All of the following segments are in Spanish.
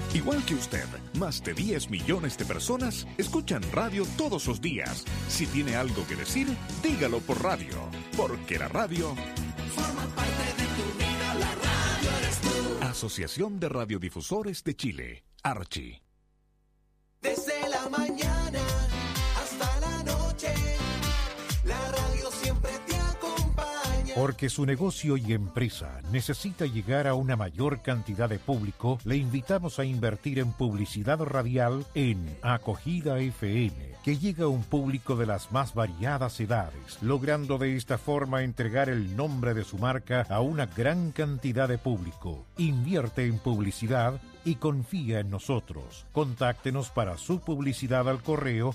Igual que usted, más de 10 millones de personas escuchan radio todos los días. Si tiene algo que decir, dígalo por radio, porque la radio forma parte de tu vida, la radio eres tú. Asociación de Radiodifusores de Chile, Archi. Desde la mañana hasta la noche, la radio siempre te acompaña. Porque su negocio y empresa necesita llegar a una mayor cantidad de público, le invitamos a invertir en publicidad radial en Acogida FM, que llega a un público de las más variadas edades, logrando de esta forma entregar el nombre de su marca a una gran cantidad de público. Invierte en publicidad y confía en nosotros. Contáctenos para su publicidad al correo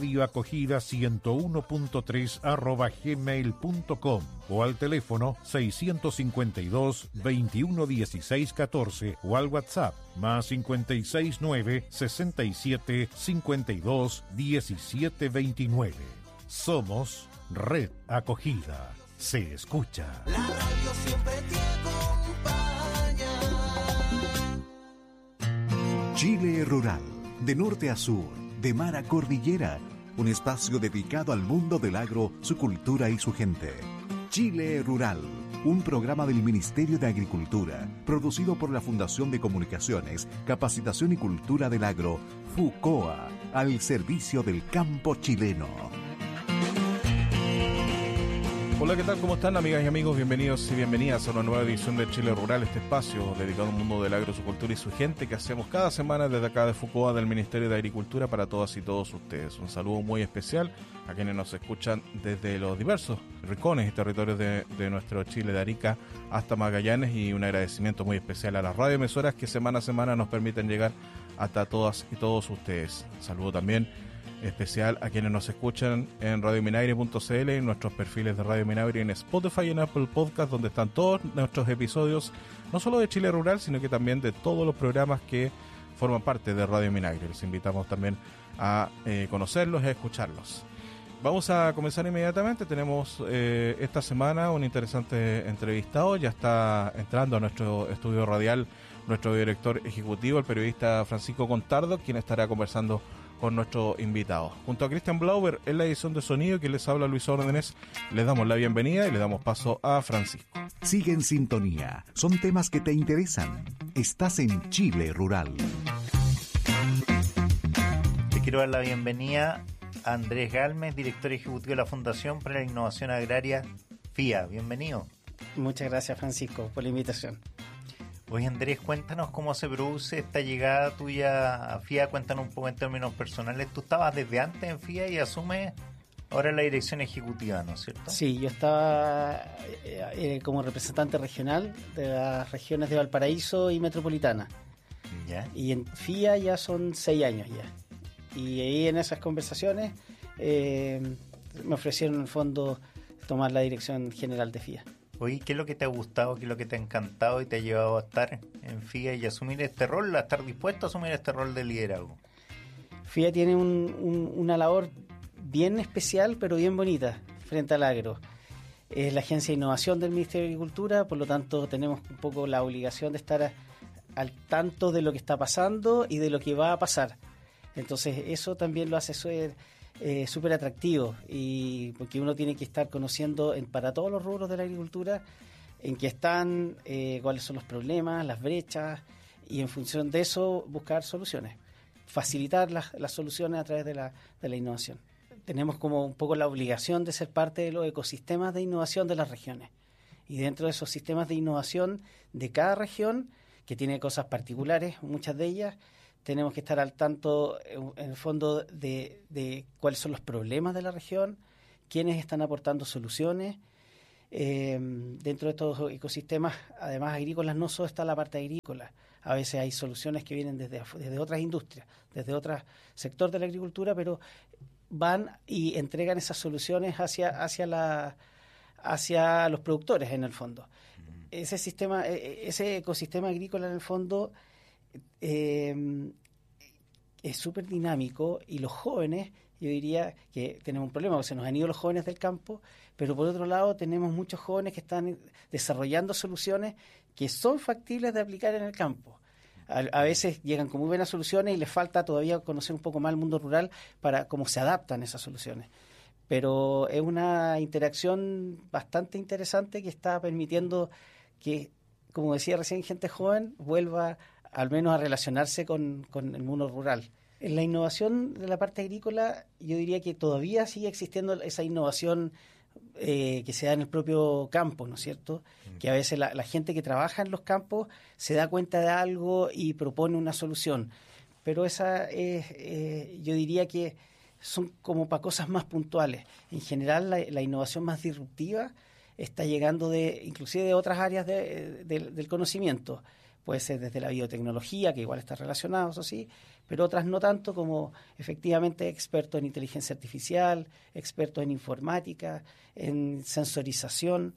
radioacogida101.3@gmail.com o al teléfono 652 21 16 14 o al WhatsApp más 569 67 52 17 29. Somos Red Acogida. Se escucha. La radio siempre te acompaña. Chile Rural, de norte a sur, de mar a cordillera, un espacio dedicado al mundo del agro, su cultura y su gente. Chile Rural, un programa del Ministerio de Agricultura, producido por la Fundación de Comunicaciones, Capacitación y Cultura del Agro, FUCOA, al servicio del campo chileno. Hola, ¿qué tal? ¿Cómo están, amigas y amigos? Bienvenidos y bienvenidas a una nueva edición de Chile Rural, este espacio dedicado al mundo del agro, su cultura y su gente que hacemos cada semana desde acá de FUCOA, del Ministerio de Agricultura, para todas y todos ustedes. Un saludo muy especial a quienes nos escuchan desde los diversos rincones y territorios de nuestro Chile, de Arica hasta Magallanes, y un agradecimiento muy especial a las radioemisoras que semana a semana nos permiten llegar hasta todas y todos ustedes. Saludo también especial a quienes nos escuchan en radiominaire.cl, en nuestros perfiles de Radio Minaire, en Spotify y en Apple Podcast, donde están todos nuestros episodios, no solo de Chile Rural, sino que también de todos los programas que forman parte de Radio Minaire. Les invitamos también a conocerlos y a escucharlos. Vamos a comenzar inmediatamente. Tenemos esta semana un interesante entrevistado. Ya está entrando a nuestro estudio radial nuestro director ejecutivo, el periodista Francisco Contardo, quien estará conversando con nuestro invitado. Junto a Cristian Blauber en la edición de sonido, que les habla Luis Órdenes, les damos la bienvenida y le damos paso a Francisco. Sigue en sintonía, son temas que te interesan. Estás en Chile Rural. Te quiero dar la bienvenida a Andrés Galmes, director ejecutivo de la Fundación para la Innovación Agraria, FIA. Bienvenido. Muchas gracias, Francisco, por la invitación. Oye, Andrés, cuéntanos cómo se produce esta llegada tuya a FIA. Cuéntanos un poco en términos personales. Tú estabas desde antes en FIA y asumes ahora la dirección ejecutiva, ¿no es cierto? Sí, yo estaba como representante regional de las regiones de Valparaíso y Metropolitana. ¿Ya? Y en FIA ya son 6 años ya. Y ahí en esas conversaciones me ofrecieron en el fondo tomar la dirección general de FIA. Oye, ¿qué es lo que te ha gustado, qué es lo que te ha encantado y te ha llevado a estar en FIA y asumir este rol, a estar dispuesto a asumir este rol de liderazgo? FIA tiene una labor bien especial, pero bien bonita frente al agro. Es la agencia de innovación del Ministerio de Agricultura, por lo tanto tenemos un poco la obligación de estar al tanto de lo que está pasando y de lo que va a pasar. Entonces eso también lo hace súper atractivo, y porque uno tiene que estar conociendo para todos los rubros de la agricultura en qué están, cuáles son los problemas, las brechas, y en función de eso buscar soluciones, facilitar las soluciones a través de la innovación. Tenemos como un poco la obligación de ser parte de los ecosistemas de innovación de las regiones, y dentro de esos sistemas de innovación de cada región, que tiene cosas particulares, muchas de ellas, tenemos que estar al tanto, en el fondo, de cuáles son los problemas de la región, quiénes están aportando soluciones. Dentro de estos ecosistemas, además agrícolas, no solo está la parte agrícola. A veces hay soluciones que vienen desde otras industrias, desde otro sector de la agricultura, pero van y entregan esas soluciones hacia los productores, en el fondo. Ese ecosistema agrícola, en el fondo, es súper dinámico, y los jóvenes, yo diría que tenemos un problema, porque se nos han ido los jóvenes del campo, pero por otro lado tenemos muchos jóvenes que están desarrollando soluciones que son factibles de aplicar en el campo. A veces llegan con muy buenas soluciones y les falta todavía conocer un poco más el mundo rural para cómo se adaptan esas soluciones. Pero es una interacción bastante interesante que está permitiendo que, como decía recién, gente joven vuelva al menos a relacionarse con el mundo rural. En la innovación de la parte agrícola, yo diría que todavía sigue existiendo esa innovación que se da en el propio campo, ¿no es cierto? Que a veces la gente que trabaja en los campos se da cuenta de algo y propone una solución. Pero esa es, yo diría que son como para cosas más puntuales. En general, la innovación más disruptiva está llegando inclusive de otras áreas del conocimiento. Puede ser desde la biotecnología, que igual está relacionado, eso sí, pero otras no tanto, como efectivamente expertos en inteligencia artificial, expertos en informática, en sensorización,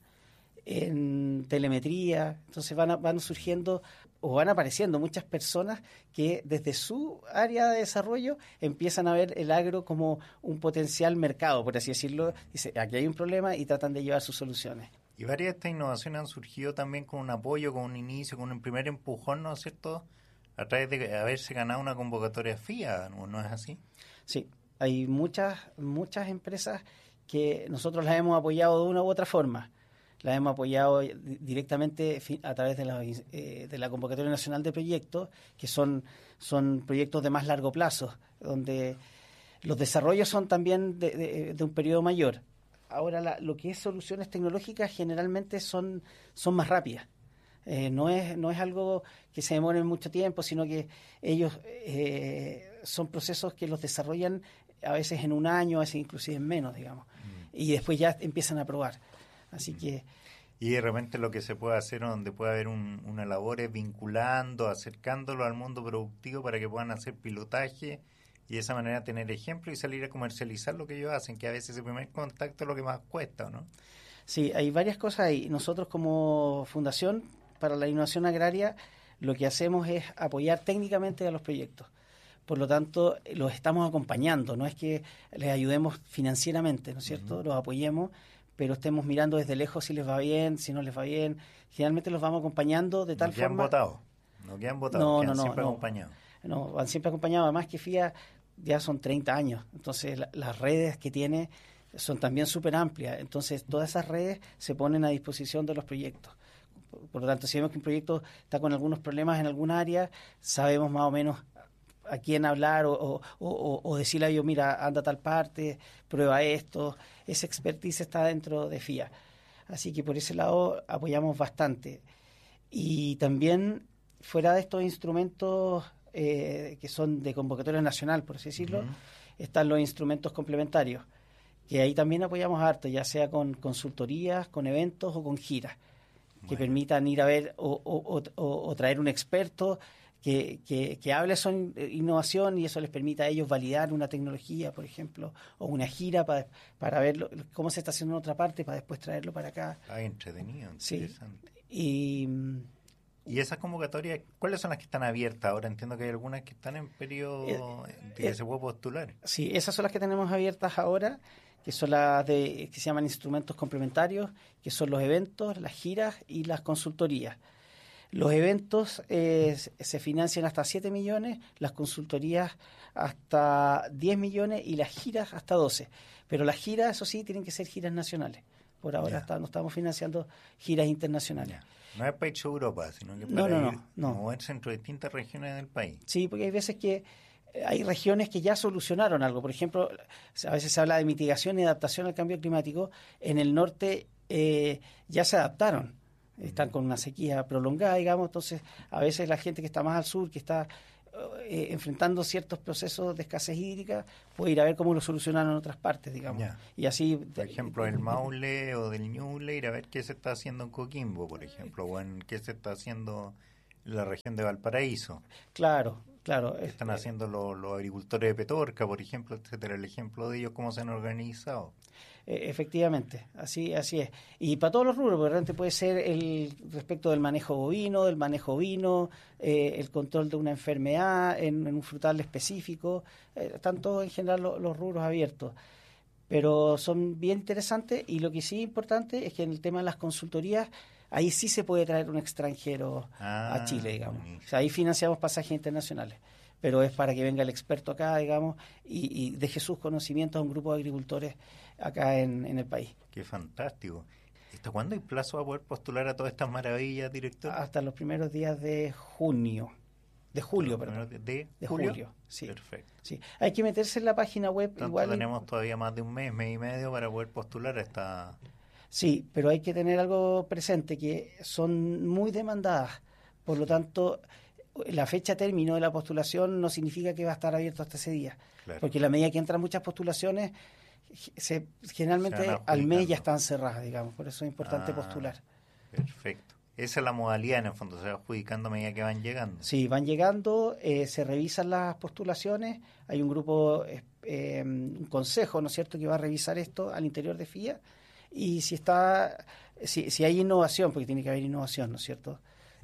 en telemetría. Entonces van surgiendo o van apareciendo muchas personas que desde su área de desarrollo empiezan a ver el agro como un potencial mercado, por así decirlo. Dice, aquí hay un problema y tratan de llevar sus soluciones. Y varias de estas innovaciones han surgido también con un apoyo, con un inicio, con un primer empujón, ¿no es cierto?, a través de haberse ganado una convocatoria FIA, ¿no es así? Sí, hay muchas empresas que nosotros las hemos apoyado de una u otra forma. Las hemos apoyado directamente a través de la Convocatoria Nacional de Proyectos, que son proyectos de más largo plazo, donde los desarrollos son también de un periodo mayor. Ahora, lo que es soluciones tecnológicas generalmente son más rápidas. No es algo que se demore mucho tiempo, sino que ellos son procesos que los desarrollan a veces en un año, a veces inclusive en menos, digamos. Y después ya empiezan a probar. Así que... Y de repente lo que se puede hacer, donde puede haber una labor, es vinculando, acercándolo al mundo productivo para que puedan hacer pilotaje y de esa manera tener ejemplo y salir a comercializar lo que ellos hacen, que a veces el primer contacto es lo que más cuesta, ¿no? Sí, hay varias cosas ahí. Nosotros como Fundación para la Innovación Agraria lo que hacemos es apoyar técnicamente a los proyectos. Por lo tanto, los estamos acompañando, no es que les ayudemos financieramente, ¿no es cierto? Los apoyemos, pero estemos mirando desde lejos si les va bien, si no les va bien. Generalmente los vamos acompañando de tal forma... No quedan votados, quedan siempre no. acompañados. No, van siempre acompañados. Además que FIA ya son 30 años, entonces las redes que tiene son también súper amplias. Entonces, todas esas redes se ponen a disposición de los proyectos. Por lo tanto, si vemos que un proyecto está con algunos problemas en alguna área, sabemos más o menos a quién hablar o decirle a ellos, mira, anda a tal parte, prueba esto. Esa expertise está dentro de FIA. Así que por ese lado apoyamos bastante. Y también, fuera de estos instrumentos que son de convocatoria nacional, por así decirlo, están los instrumentos complementarios, que ahí también apoyamos harto, ya sea con consultorías, con eventos o con giras, que permitan ir a ver o traer un experto que hable sobre innovación y eso les permita a ellos validar una tecnología, por ejemplo, o una gira para ver cómo se está haciendo en otra parte para después traerlo para acá. Entretenido, interesante. Sí. ¿Y esas convocatorias, cuáles son las que están abiertas ahora? Entiendo que hay algunas que están en periodo que se puede postular. Sí, esas son las que tenemos abiertas ahora, que son las que se llaman instrumentos complementarios, que son los eventos, las giras y las consultorías. Los eventos se financian hasta 7 millones, las consultorías hasta 10 millones y las giras hasta 12. Pero las giras, eso sí, tienen que ser giras nacionales. Por ahora no estamos financiando giras internacionales. No es para ir a Europa, sino que para moverse entre distintas regiones del país. Sí, porque hay veces que hay regiones que ya solucionaron algo. Por ejemplo, a veces se habla de mitigación y adaptación al cambio climático. En el norte ya se adaptaron. Están con una sequía prolongada, digamos. Entonces, a veces la gente que está más al sur, que está enfrentando ciertos procesos de escasez hídrica, puede ir a ver cómo lo solucionan en otras partes, digamos. Y así, por ejemplo, el Maule o del Ñuble, ir a ver qué se está haciendo en Coquimbo, por ejemplo, o en qué se está haciendo en la región de Valparaíso. Claro. ¿Qué están haciendo los agricultores de Petorca, por ejemplo, etcétera? El ejemplo de ellos, cómo se han organizado. Efectivamente, así es. Y para todos los rubros, porque realmente puede ser respecto del manejo bovino, el control de una enfermedad en un frutal específico, están todos en general los rubros abiertos. Pero son bien interesantes y lo que sí es importante es que en el tema de las consultorías ahí sí se puede traer un extranjero a Chile, digamos. O sea, ahí financiamos pasajes internacionales, pero es para que venga el experto acá, digamos, y deje sus conocimientos a un grupo de agricultores acá en el país. Qué fantástico. ¿Hasta cuándo hay plazo para poder postular a todas estas maravillas, director? Hasta los primeros días de julio, perdón. ¿De julio? Sí. Perfecto. Sí. Hay que meterse en la página web. Tanto igual tenemos todavía más de un mes y medio para poder postular a esta... Sí, pero hay que tener algo presente, que son muy demandadas. Por lo tanto, la fecha término de la postulación no significa que va a estar abierto hasta ese día. Claro. Porque a la medida que entran muchas postulaciones, generalmente al mes ya están cerradas, digamos. Por eso es importante postular. Perfecto. Esa es la modalidad, en el fondo, se va adjudicando a medida que van llegando. Sí, van llegando, se revisan las postulaciones, hay un grupo, un consejo, ¿no es cierto?, que va a revisar esto al interior de FIA, y si hay innovación, porque tiene que haber innovación, ¿no es cierto?,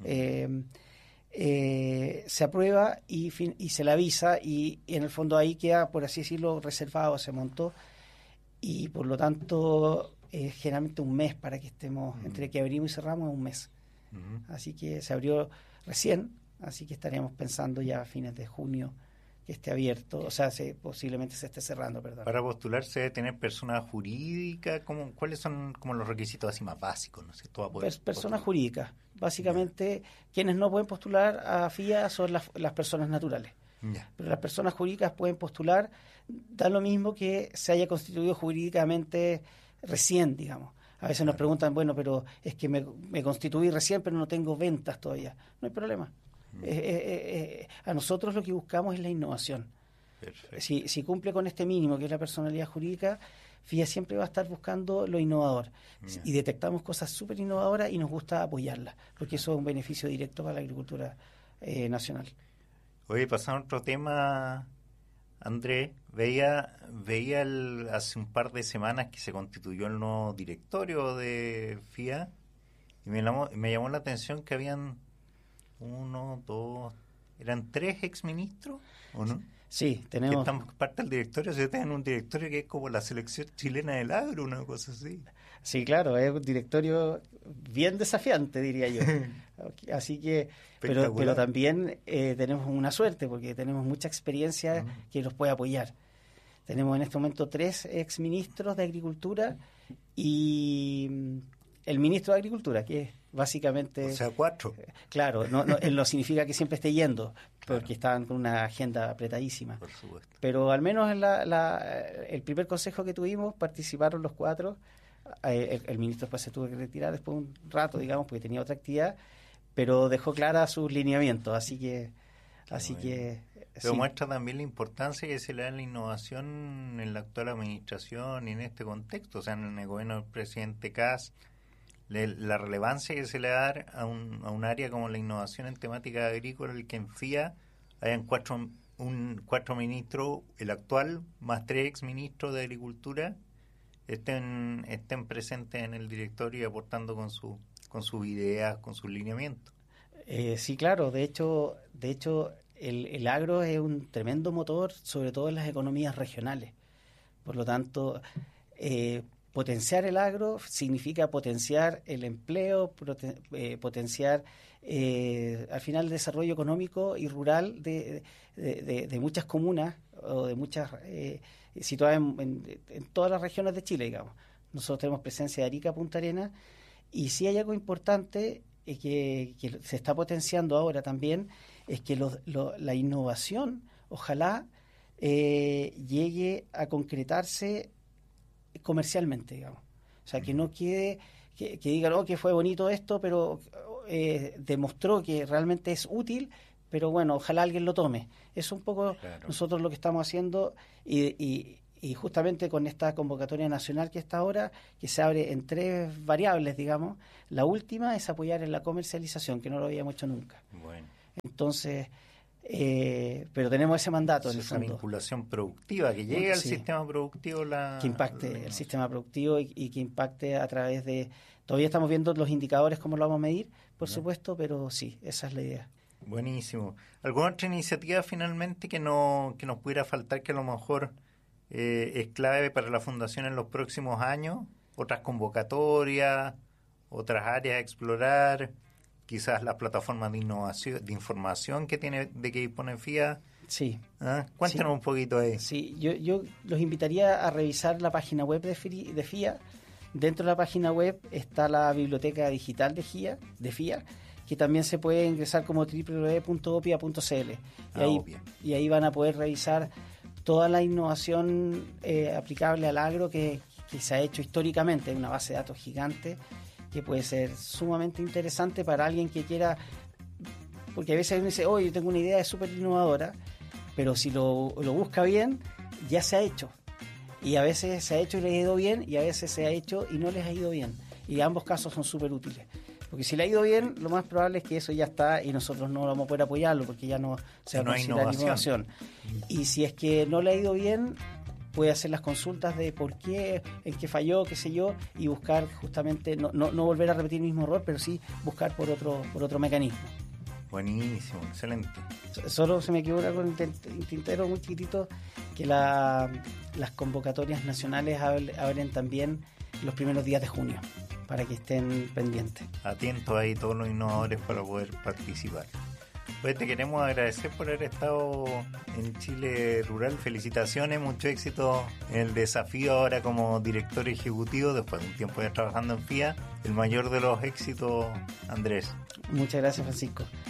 se aprueba y se le avisa, y en el fondo ahí queda, por así decirlo, reservado, se montó, y por lo tanto generalmente un mes para que estemos, entre que abrimos y cerramos es un mes. Así que se abrió recién, así que estaríamos pensando ya a fines de junio que esté abierto, o sea, posiblemente se esté cerrando, perdón. Para postular se debe tener persona jurídica, ¿cuáles son como los requisitos así más básicos? No sé, personas jurídicas. Básicamente, quienes no pueden postular a FIA son las personas naturales. Pero las personas jurídicas pueden postular, da lo mismo que se haya constituido jurídicamente recién, digamos. A veces nos preguntan, bueno, pero es que me constituí recién, pero no tengo ventas todavía. No hay problema. A nosotros lo que buscamos es la innovación. Si cumple con este mínimo, que es la personalidad jurídica, FIA siempre va a estar buscando lo innovador. Y detectamos cosas súper innovadoras y nos gusta apoyarlas, porque eso es un beneficio directo para la agricultura nacional. Oye, pasando a otro tema, Andrés, veía hace un par de semanas que se constituyó el nuevo directorio de FIA y me llamó la atención que habían eran 3 exministros, ¿o no? Sí, tenemos... Que están parte del directorio, se tienen un directorio que es como la selección chilena del agro, una cosa así. Sí, claro, es un directorio bien desafiante, diría yo. Así que, pero también tenemos una suerte, porque tenemos mucha experiencia que nos puede apoyar. Tenemos en este momento 3 exministros de Agricultura y el ministro de Agricultura, que es básicamente... O sea, 4. Claro, no significa que siempre esté yendo, porque estaban con una agenda apretadísima. Por supuesto. Pero al menos en el primer consejo que tuvimos participaron los 4. El ministro después se tuvo que retirar después de un rato, digamos, porque tenía otra actividad, pero dejó clara sus lineamientos, así que pero muestra también la importancia que se le da a la innovación en la actual administración y en este contexto, o sea, en el gobierno del presidente Kast, la relevancia que se le da a un área como la innovación en temática agrícola, el que en FIA hayan 4 ministros, el actual más 3 exministros de Agricultura, estén presentes en el directorio y aportando con sus ideas, con sus lineamientos. Sí, claro. De hecho el agro es un tremendo motor, sobre todo en las economías regionales. Por lo tanto, potenciar el agro significa potenciar el empleo, potenciar al final el desarrollo económico y rural de muchas comunas o de muchas situadas en todas las regiones de Chile, digamos. Nosotros tenemos presencia de Arica, Punta Arenas, y sí hay algo importante que se está potenciando ahora también, es que la innovación ojalá llegue a concretarse comercialmente, digamos. O sea, que no quede, que digan, que fue bonito esto, pero demostró que realmente es útil, pero bueno, ojalá alguien lo tome. Es un poco nosotros lo que estamos haciendo y justamente con esta convocatoria nacional que está ahora, que se abre en 3 variables, digamos. La última es apoyar en la comercialización, que no lo habíamos hecho nunca. Bueno. Entonces, pero tenemos ese mandato en el fondo. Esa vinculación productiva, que llegue al sistema productivo que impacte el sistema productivo y que impacte a través de... Todavía estamos viendo los indicadores, cómo lo vamos a medir, por supuesto, pero sí, esa es la idea. Buenísimo. ¿Alguna otra iniciativa finalmente que nos pudiera faltar, que a lo mejor es clave para la Fundación en los próximos años? ¿Otras convocatorias otras áreas a explorar, quizás las plataformas de innovación, de información que dispone FIA. Sí. Cuéntanos un poquito ahí. Sí, yo los invitaría a revisar la página web de FIA. Dentro de la página web está la biblioteca digital de FIA, que también se puede ingresar como www.opia.cl. Y ahí van a poder revisar toda la innovación aplicable al agro que se ha hecho históricamente, en una base de datos gigante que puede ser sumamente interesante para alguien que quiera, porque a veces uno dice, yo tengo una idea súper innovadora, pero si lo busca bien, ya se ha hecho. Y a veces se ha hecho y les ha ido bien, y a veces se ha hecho y no les ha ido bien. Y ambos casos son súper útiles. Porque si le ha ido bien, lo más probable es que eso ya está y nosotros no vamos a poder apoyarlo porque ya no se va a considerar innovación. Y si es que no le ha ido bien, puede hacer las consultas de por qué, en qué falló, qué sé yo, y buscar justamente, no volver a repetir el mismo error, pero sí buscar por otro mecanismo. Buenísimo, excelente. Solo se me equivoca con un tintero muy chiquitito, que las convocatorias nacionales abren también los primeros días de junio, para que estén pendientes. Atentos ahí todos los innovadores para poder participar. Pues te queremos agradecer por haber estado en Chile Rural. Felicitaciones, mucho éxito en el desafío ahora como director ejecutivo, después de un tiempo ya trabajando en FIA. El mayor de los éxitos, Andrés. Muchas gracias, Francisco.